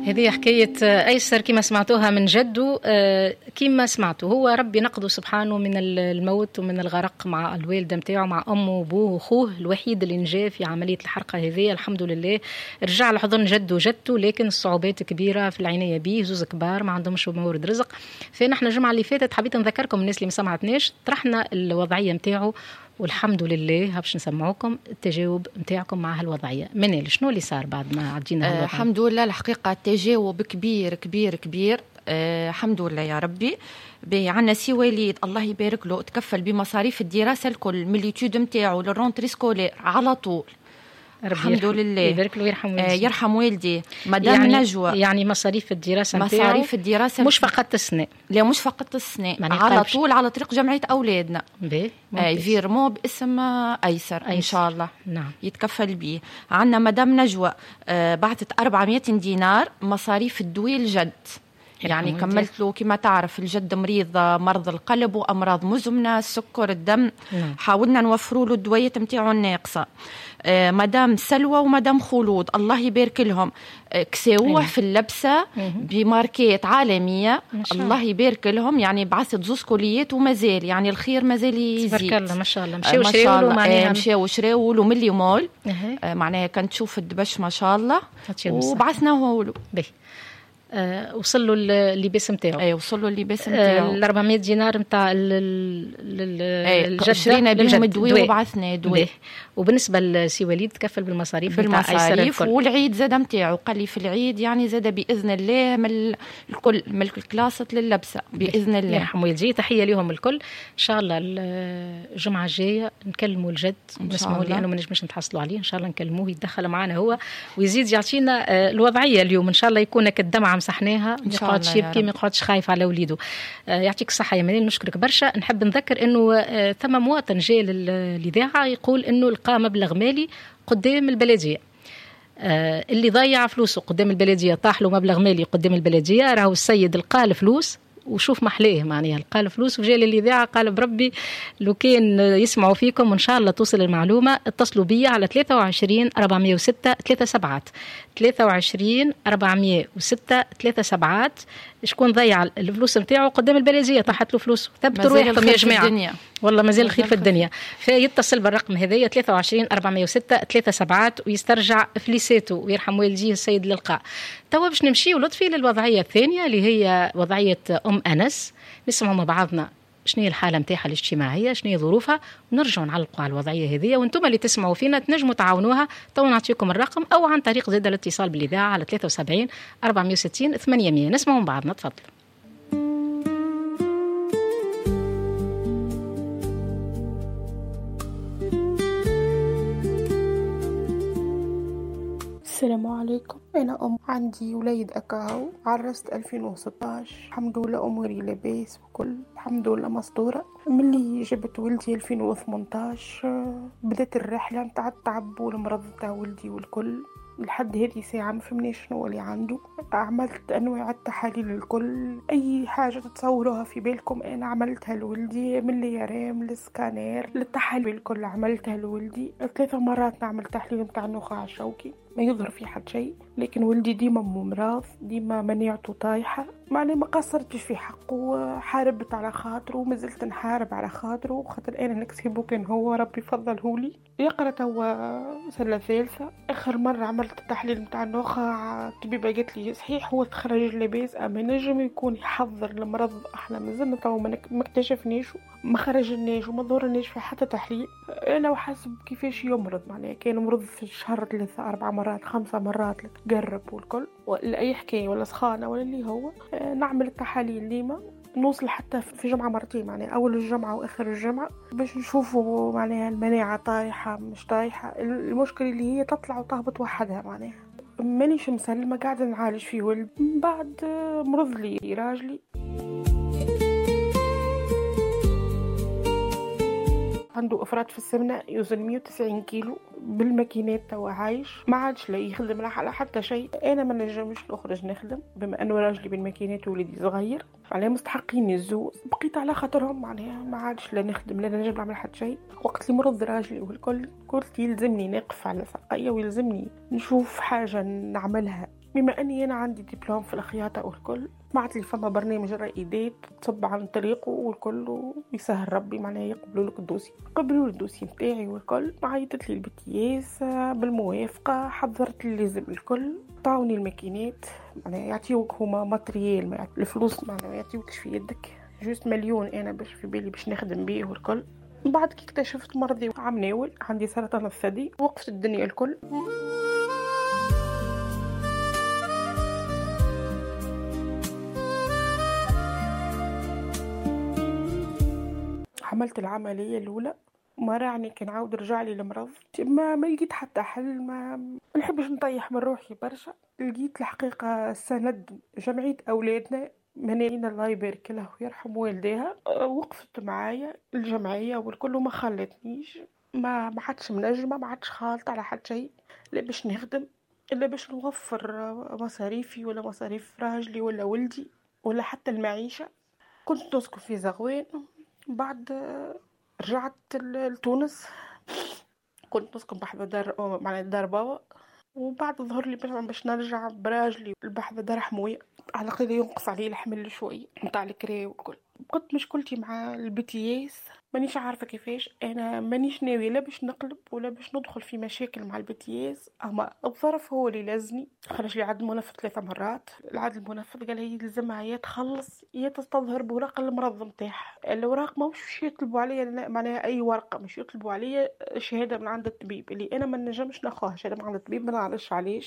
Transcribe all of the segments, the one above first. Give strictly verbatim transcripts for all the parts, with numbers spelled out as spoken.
هذه حكاية أيسر كما سمعتوها من جده. كما سمعتوا هو ربي نقضه سبحانه من الموت ومن الغرق مع الوالدة متاعه مع أمه وأبوه وأخوه الوحيد اللي نجاه في عملية الحرقة هذه. الحمد لله رجع لحضن جده وجدته، لكن الصعوبات كبيرة في العناية به، زوز كبار ما عندهمش مورد رزق. فنحن الجمعة اللي فاتت حبيت نذكركم الناس اللي ما سمعتناش، طرحنا الوضعية متاعه والحمد لله باش نسمعوكم التجاوب نتاعكم مع هالوضعيه. منال شنو اللي صار بعد ما عدينا هالوضعيه؟ آه الحمد لله الحقيقه التجاوب كبير كبير كبير. آه الحمد لله يا ربي. عندنا سي وليد الله يبارك له تكفل بمصاريف الدراسه الكل من اليوتيود نتاعو للرونتري سكولير على طول. الحمد لله يبارك له ويرحم والديه. آه يرحم والديه. مدام يعني نجوى يعني مصاريف الدراسه نتاعو مصاريف الدراسه مش فقط السنه، لا مش فقط السنه، على طول على طريق جمعيه اولادنا. باهي آه فيرمو باسم ايسر, أيسر ان شاء الله. نعم يتكفل به. عندنا مدام نجوى آه بعثت أربعمائة دينار مصاريف الدوي الجد، يعني كملت له كما تعرف الجد مريض مرض القلب وأمراض مزمنة السكر الدم. نعم. حاولنا نوفروا له الدوية متاعه الناقصة. آه مدام سلوى ومدام خلود الله يبارك لهم آه كساوه في اللبسة بماركات عالمية الله يبارك لهم، يعني بعثت زوز كليات ومازال يعني الخير مازال يزيد. تبارك الله ما شاء الله. مشاو شراو معناها مشاو شراو له ملي مول آه معناها كانت تشوف الدبش ما شاء الله وبعثناه له. به أه وصل له اللباس نتاعو. اي وصل له اللباس نتاعو. ال أربعمائة دينار نتاع الجده شرينا بهم الدواء وبعثنا دواء. وبالنسبه لسي وليد تكفل بالمصاريف بالمصاريف والعيد زاد نتاعو قال لي في العيد يعني زاد باذن الله من الكل من الكلاسه لللبسه باذن الله. يرحم والديه. تحيه لهم الكل. ان شاء الله الجمعه الجايه نكلموا الجد نسمعوا لي انا ما نجمش نتحصلوا عليه، ان شاء الله نكلموه يتدخل معنا هو ويزيد يعطينا الوضعيه اليوم ان شاء الله يكون كالدمعه مسحناها ما يقعدش يبكي ما يقعدش خايف على وليده. آه يعطيك الصحه يا منال نشكرك برشا. نحب نذكر انه آه ثم مواطن جاء للاذاعه يقول انه لقى مبلغ مالي قدام البلديه. آه اللي ضيع فلوسه قدام البلديه طاح له مبلغ مالي قدام البلديه، راهو السيد لقى الفلوس وشوف محليه معناها لقى الفلوس وجاء للاذاعه قال بربي لو كان يسمعوا فيكم وان شاء الله توصل المعلومه اتصلوا بي على ثلاثة وعشرين أربعمائة وستة ثلاثة سبعات ثلاثة وعشرين أربعمائة وستة ثلاثة سبعات. شكون ضيع الفلوس نتاعو قدام البلديه طاحت له فلوس ثبتوا رواحكم يا جماعه والله مازال خير في الدنيا. فيتصل بالرقم هذايا ثلاثة وعشرين أربعمائة وستة ثلاثة سبعات ويسترجع فليساته ويرحم والديه السيد للقاء. توا باش نمشي ولطفي للوضعيه الثانيه اللي هي وضعيه ام انس. نسمعوا مع بعضنا شنو هي الحاله نتاعها الاجتماعيه شنو هي ظروفها ونرجعوا نعلقوا على الوضعيه هذه. وانتم اللي تسمعوا فينا تنجموا تعاونوها. تو نعطيكم الرقم او عن طريق زاد الاتصال بالاذاعه على ثلاثة وسبعين أربعمائة وستين ثمانمائة. نسمعوا من بعضنا تفضل. السلام عليكم. أنا أم عندي وليد أكاو عرست ألفين وستة عشر. الحمد لله أموري لاباس وكل الحمد لله مستورة. ملي جبت ولدي ألفين وثمانية عشر بدأت الرحلة متاع التعب والمرض متاع ولدي والكل لحد هذه ساعة ما فهمناش شنو اللي عنده. عملت أنواع التحاليل الكل أي حاجة تتصوروها في بالكم أنا عملتها لولدي من اليرام للسكانير للتحاليل الكل عملتها لولدي. ثلاثة مرات نعمل تحليل متاع النخاع الشوكي ما يظهر في حد شيء، لكن ولدي ديما ممراض ديما مناعته طايحة. معني ما قصرتش في حقه حاربت على خاطره ومازلت نحارب على خاطره خاطر أنا نكسبه كان هو ربي فضله لي. يقرأ توا سنة ثالثة. آخر مرة عملت التحليل متاع النخاع الطبيبة قالت لي صحيح هو تخرج لاباس أما نجم يكون يحضر المرض. احنا مازلنا توا ما اكتشفناش ما خرجناش وما ضرناش في حتى تحليل. أنا وحسب كيفاش يمرض معناها كان مرض في الشهر ثلاثة أربع مرات خمسة مرات تقرب والكل ولا أي حكاية ولا سخانة ولا اللي هو نعمل التحاليل ديما نوصل حتى في جمعة مرتين معناها أول الجمعة وآخر الجمعة باش نشوفوا معناها المناعة طايحة مش طايحة. المشكلة اللي هي تطلع وتهبط وحدها معناها مانيش مسلمة قاعدة نعالج في ولد. بعد مرض لي راجلي عنده افراط في السمنه يوزن مية وتسعين كيلو بالماكينات توا عايش ما عادش لا يخدم لا على حتى شيء. انا ما نجمش نخرج نخدم بما انه راجلي بالماكينات وولدي صغير على مستحقين الزوز بقيت على خاطرهم معناها ما عادش لا نخدم لا نجم نعمل حتى شيء. وقت اللي مرض راجلي والكل قلت يلزمني نقف على ساقية ويلزمني نشوف حاجه نعملها بما أني أنا عندي دبلوم في الخياطة والكل، سمعت لي فما برنامج رائدات تصب عن طريقه والكل، ويسهل ربي معناها يقبلوا لك الدوسي، قبلوا الدوسي متاعي والكل. عيطت لي البتياس بالموافقة، حضرت لي لازم الكل، طاوني الماكينات، معناها يعطيوك هما ماتريال، ما الفلوس معناها ما يعطيوكش في يدك، جوست مليون أنا باش في بالي باش نخدم بيه والكل. بعد كي اكتشفت مرضي عم ناول، عندي سرطان الثدي، وقفت الدنيا الكل. عملت العملية الأولى، ما رعني كان عاود رجع لي المرض، ما ما لقيت حتى حل، ما نحبش نطيح من روحي برشا. لقيت الحقيقة سند جمعية أولادنا منين الله يبارك له ويرحم والديها، وقفت معايا الجمعية والكل ما خلتنيش، ما ما عادش منجمة، ما عادش خالط على حد شيء، لا باش نخدم إلا باش نوفر مصاريفي ولا مصاريف راجلي ولا ولدي ولا حتى المعيشة. كنت نسكن في زغوان، بعد رجعت لتونس، كنت نسكن بحذا دار معناها دار بابا، وبعد ظهر لي باش نرجع براجلي بحذا دار حموية، على الأقل ينقص عليه الحمل شوي نتاع الكري والكل. بقيت مشكلتي مع البتياس، مانيش عارفة كيفاش، أنا مانيش ناوية لا باش نقلب ولا باش ندخل في مشاكل مع البتياس، أما الظرف هو اللي لازني. خرج لي عاد المنفذ ثلاثة مرات، العاد المنفذ قال هي يلزمها يا تخلص يا تستظهر بوراق المرض متاعها. الأوراق ما مش يطلبوا عليا معناها أي ورقة، مش يطلبوا عليا شهادة من عند الطبيب اللي أنا ما نجمش ناخذها، شهادة من عند الطبيب ما نعرفش علاش.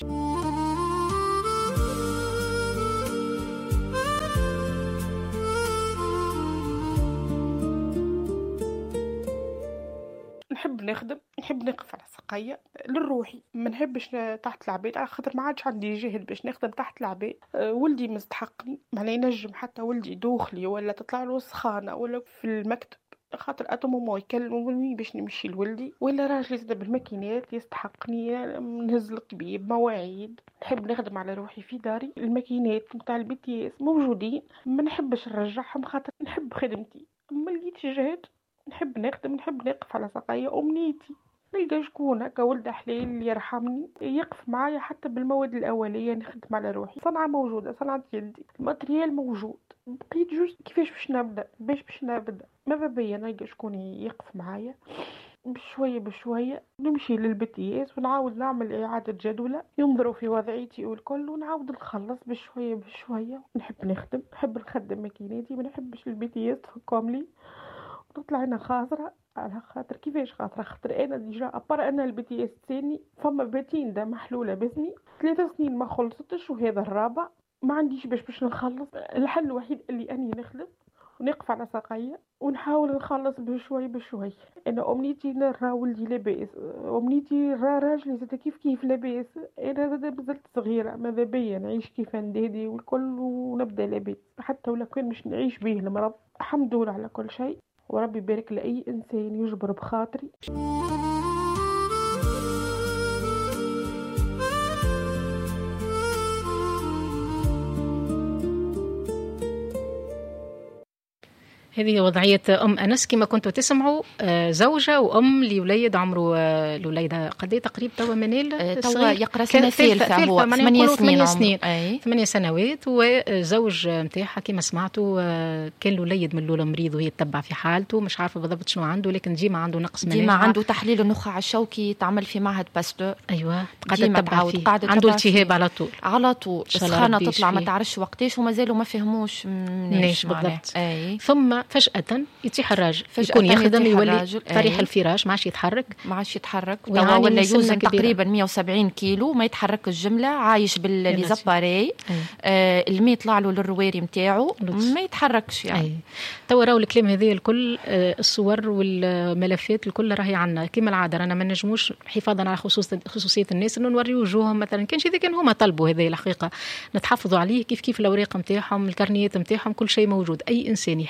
نحب نخدم، نحب نقف على ساقية للروحي، ما نحبش تحت العباد، على خاطر ما عادش عندي جهد باش نخدم تحت العباد. أه ولدي مستحقني، معناه ينجم حتى ولدي دوخلي ولا تطلع له سخانة ولا في المكتب، خاطر اتو ما يكلموني باش نمشي لولدي، ولا راجلي زاد بالماكينات يستحقني نهز الطبيب مواعيد. نحب نخدم على روحي في داري، الماكينات نتاع البتياس موجودين، ما نحبش نرجعهم خاطر نحب خدمتي، ما لقيتش جهد نحب نخدم، نحب نقف على ساقية. أمنيتي نلقى شكون هكا ولد حليل يرحمني يقف معايا حتى بالمواد الأولية، نخدم على روحي، صنعة موجودة، صنعة يدي، الماتريال موجود، بقيت جوست كيفاش باش نبدأ، باش باش نبدأ ماذا بيا نلقى شكون يقف معايا بشوية بشوية. نمشي للبتياس ونعاود نعمل إعادة جدولة، ينظروا في وضعيتي والكل، ونعاود نخلص بشوية بشوية. نحب نخدم، نحب نخدم ماكيناتي، ما نحبش البتياس تحكم لي تطلع انا خاسره. على خاطر كيفاش خاطره خاطر انا ديجا ابار انا البي اس تاني فما باتين ده محلوله باسمي ثلاثة سنين ما خلصتش، وهذا الرابع ما عنديش باش باش نخلص. الحل الوحيد اللي اني نخدم ونقف على ساقية ونحاول نخلص بشوي بشوي. انا امنيتي نرى ولدي لاباس، امنيتي نرى راجلي زاد كيف كيف لاباس، انا زاد بزلت صغيره ماذا بيا نعيش كيف ندادي والكل ونبدا لاباس، حتى ولا كان مش نعيش به المرض. الحمد لله على كل شيء، وربي يبارك لأي إنسان يجبر بخاطري. هذه وضعية أم أنس كما كنتوا تسمعوا، زوجة وأم لوليد عمره الوليدة قد تقريبا توا منال توا يقرأ سنة ثالثة، هو ثمانية سنين سنين ثمانية سنوات، وزوج متاعها كما سمعتوا كان الوليد من الأولى مريض وهي تتبع في حالته، مش عارفة بالضبط شنو عنده، لكن ديما عنده نقص مناعة، ديما عنده تحليل النخاع الشوكي تعمل في معهد باستور. أيوة قاعدة تتبع فيه، عنده التهاب على طول على طول، السخانة تطلع ما تعرفش وقتاش، ومازالوا ما فهموش منيش بالضبط. ثم فجأة يتيح الراجل يكون يخدم يولي طريح الفراش ما عادش يتحرك ما عادش يتحرك توا ولا يوزن تقريبا مية وسبعين كيلو، ما يتحرك الجملة، عايش بالليزاباري، آه الماء يطلع له للرواري نتاعو ما يتحركش يعني. توا راهو الكلام هذه الكل، آه الصور والملفات الكل راهي عنا كما العادة، رانا ما نجموش حفاظا على خصوصية الناس انه نوريو وجوههم مثلا، كان شيء كان هما طلبوا هذه الحقيقة نتحفظوا عليه، كيف كيف الأوراق نتاعهم الكارنيات نتاعهم كل شيء موجود. أي إنسان يحب يعاون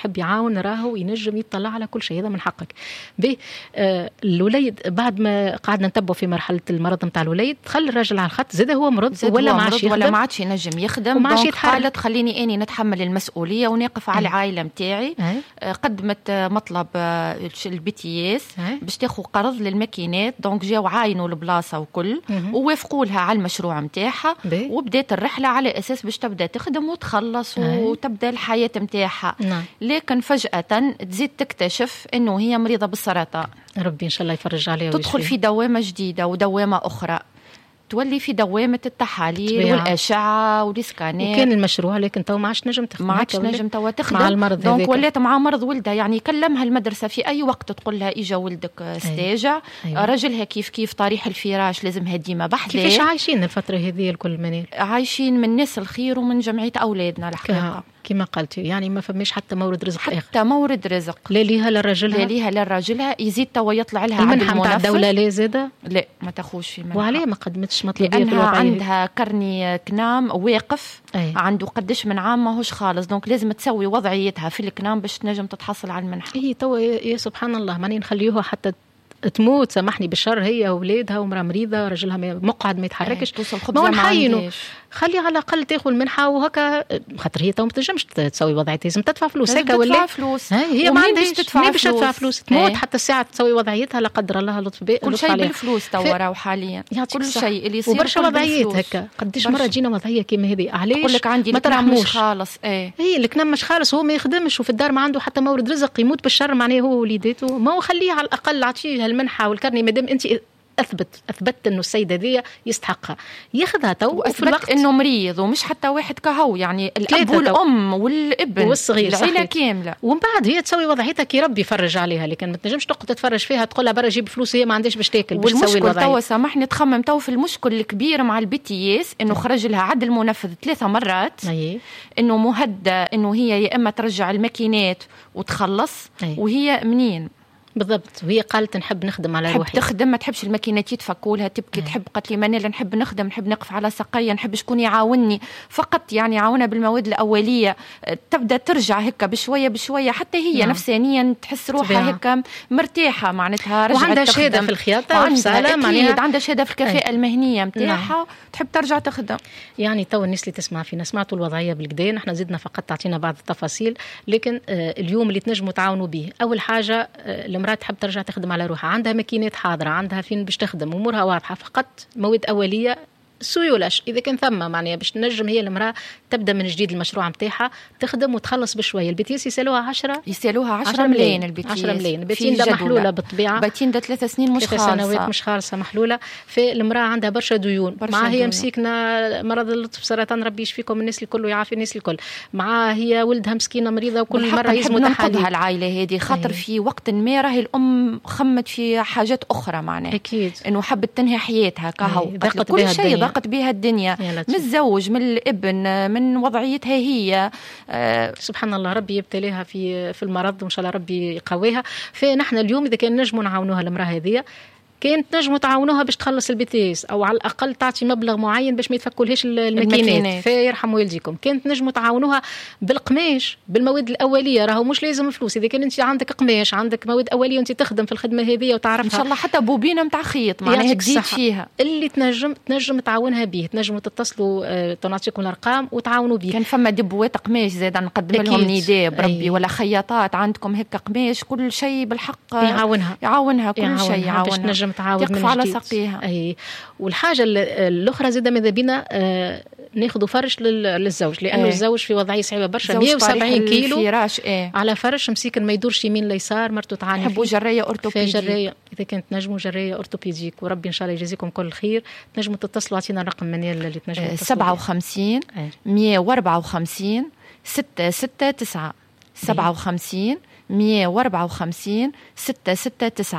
معاون راهو ينجم يطلع على كل شيء، هذا من حقك. بي آه الوليد بعد ما قعدنا نتبعوا في مرحله المرض نتاع الوليد، خلى الراجل على الخط زاد هو مرض ولا ما عادش ولا ما عادش ينجم يخدم، دونك قالت خليني اني نتحمل المسؤوليه ونقف على العائله نتاعي. آه قدمت مطلب البي تي اس باش تاخذ قرض للماكينات، دونك جاو عاينوا البلاصه وكل ووافقوا لها على المشروع نتاعها، وبدات الرحله على اساس باش تبدا تخدم وتخلص وتبدا الحياه نتاعها. لكن فجاه تزيد تكتشف انه هي مريضه بالسرطان. ربي ان شاء الله يفرج عليها، تدخل في دوامه جديده ودوامه اخرى، تولي في دوامة التحاليل والأشعة والإسكانات. وكان المشروع لكن تو ما عادش نجم تخدم، ما عادش نجم تو تخدم مع المرض هذاك، دونك ولات مع مرض ولدها. يعني كلمها المدرسة في أي وقت تقول لها إجا ولدك ستاجع. أيوة. رجلها كيف كيف طريح الفراش لازمها ديما بحذاه. كيفاش عايشين الفترة هذه الكل منير؟ عايشين من ناس الخير ومن جمعية أولادنا الحقيقة كما قلتي، يعني ما فماش حتى مورد رزق حتى آخر، مورد رزق لا ليها لا رجلها لا ليها لا رجلها. يزيد توا يطلع لها المنحة نتاع الدولة لا زادة لا ما تاخوش في منحة. وعليه ما قدمتش مطلبية لأنها عندها كرني كنام واقف. أي. عنده قدش من عام ماهوش خالص، دونك لازم تسوي وضعيتها في الكنام باش تنجم تتحصل على المنحة. هي توا يا سبحان الله ماني نخليوها حتى تموت، سامحني بالشر، هي وولادها ومرا مريضة رجلها مقعد ما يتحركش، ما نحينه خلي على الأقل تاخذ المنحة وهكا، خاطر هي تو ما تنجمش تسوي وضعيتها، لازم تدفع فلوس هكا ولا فلوس. هي ما عندهاش تدفع فلوس, تدفع فلوس. تموت حتى الساعة تسوي وضعيتها لا قدر الله لطف بيه كل شيء بالفلوس توا راهو حاليا كل شيء اللي يصير وبرشا وضعيات هكا. قديش مرة جينا وضعية كيما هذه علاش يقول لك عندي الكنام مش خالص. ايه هي الكنام مش خالص، هو ما يخدمش وفي الدار ما عنده حتى مورد رزق، يموت بالشر معناه هو وليداته. ما هو خليه على الأقل عطيه المنحة والكرني مادام انت اثبت اثبت انه السيده دي يستحقها ياخذها تو، وفي الوقت انه مريض ومش حتى واحد كهو، يعني الاب والام والابن والصغير العيله كامله. ومن بعد هي تسوي وضعيتها كي ربي يفرج عليها، لكن ما تنجمش تقعد تتفرج فيها تقول لها برا جيب فلوس، هي ما عندهاش باش تاكل باش تسوي الوضعيه. والمشكل تو سامحني تخمم تو في المشكل الكبير مع البي تي اس، انه خرج لها عدل منفذ ثلاثه مرات. أيه. انه مهدى انه هي يا اما ترجع الماكينات وتخلص. أيه. وهي منين بالضبط، وهي قالت نحب نخدم على روحي، تحب تخدم ما تحبش الماكينات يتفكولها تبكي. أيه. تحب قالت لي منال نحب نخدم، نحب نقف على ساقيا، نحب شكون يعاونني فقط، يعني يعاونها بالمواد الأولية. تبدأ ترجع هكا بشوية بشوية حتى هي نعم. نفسانيا تحس روحها هكا مرتاحة، معناتها رجعت وعندها شهادة في الخياطة وعندها عندها شهادة في الكفاءة المهنية متاعها. نعم. تحب ترجع تخدم. يعني تو الناس اللي تسمع فينا سمعتوا الوضعية بالكدا، نحن زدنا فقط تعطينا بعض التفاصيل، لكن آه اليوم اللي تنجموا تعاونوا به أول حاجة آه المرأة تحب ترجع تخدم على روحها، عندها ماكينات حاضرة، عندها فين باش تخدم، أمورها واضحة، فقط مواد أولية سيولاش إذا كان ثم معناها باش تنجم هي المرأة تبدأ من جديد المشروع متاعها، تخدم وتخلص بشوية. البيتيس يسالوها عشرة يسالوها عشرة ملايين البيتيس عشرة ملايين باتين ده محلولة بالطبيعة، باتين ده ثلاثة سنين مش خالصة، ثلاث سنوات مش خالصة محلولة. فالمرأة عندها برشا ديون، مع هي مسيكنا مرض اللطف سرطان ربي يشفيكم الناس الكل ويعافي الناس الكل، مع هي ولدها مسكينة مريضة وكل مرة يزموا تحاليل. العائلة هذه خاطر في وقت ما راهي الأم خمت في حاجات أخرى معناها أكيد إنه حبت تنهي حياتها كهو كل شيء ضاقت بها الدنيا، من الزوج من الابن من وضعيتها هي. أه سبحان الله ربي يبتليها في في المرض وإن شاء الله ربي يقويها. فنحن اليوم إذا كان نجموا نعاونوها المرأة هذه، كانت نجموا تعاونوها باش تخلص البيتيس او على الاقل تعطي مبلغ معين باش ما يتفكولهاش الماكينات، فيرحم والديكم. كانت نجموا تعاونوها بالقماش بالمواد الاوليه، راهو مش لازم فلوس، اذا كان انت عندك قماش عندك مواد اوليه وانت تخدم في الخدمه هذه وتعرفها ان شاء الله حتى بوبينه نتاع خيط معناها تزيد فيها اللي تنجم تنجم تعاونها به. تنجموا تتصلوا آه تنعطيكم الارقام وتعاونوا به. كان فما دبوات قماش زاد نقدم لهم نداء بربي. أي. ولا خياطات عندكم هيك قماش كل شيء بالحق يعاونها يعاونها كل يعاونها. شيء يعاونها باش تنجم تعاون تقف على ساقيها. أي. والحاجة الأخرى زادة ماذا بينا آه ناخذوا فرش للزوج، لأنه أي. الزوج في وضعية صعبة برشا، مية وسبعين كيلو الفراش ايه. على فرش مسيكن ما يدورش يمين ليسار، مرته تعاني حبوا جرية أورتوبيديك. جرية إذا كانت نجموا جرية أورتوبيديك، وربي إن شاء الله يجزيكم كل خير. تنجموا تتصلوا، عطينا الرقم من اللي تنجموا تتصلوا سبعة وخمسين مية وأربعة وخمسين ستة ستة تسعة سبعة وخمسين مية وأربعة وخمسين ستة ستة تسعة.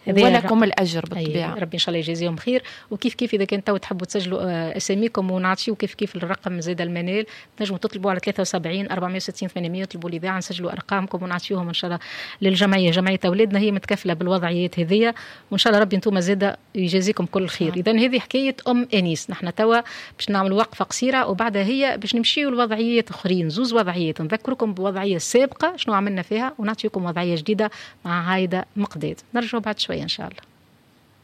ولكم الأجر بالطبيعة. ربي إن شاء الله يجازيهم خير. وكيف كيف إذا كنتوا تحبوا تسجلوا أساميكم ونعطيو كيف كيف الرقم زيد المنال، تنجموا تطلبوا على ثلاثة وسبعين أربعمائة وستين ثمانمائة، تطلبوا الإذاعة نسجلوا أرقامكم ونعطيوهم إن شاء الله للجمعية. جمعية أولادنا هي متكفلة بالوضعيات هذية، وإن شاء الله ربي أنتم زيادة يجازيكم كل خير. إذن هذه حكاية أم أنيس. نحن توا باش نعمل وقفة قصيرة وبعدها هي باش نمشيو لوضعيات أخرين، زوز وضعيات نذكركم بوضعية سابقة شنو عملنا فيها ونعطيكم وضعية جديدة مع هايدا مقداد. نرجع بعد شوية إن شاء الله.